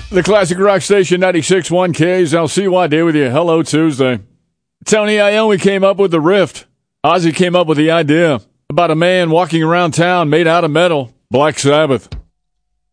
The Classic Rock Station 96.1 KZLCYD with you. Hello, Tuesday. Tony Iommi came up with the riff. Ozzy came up with the idea about a man walking around town made out of metal. Black Sabbath.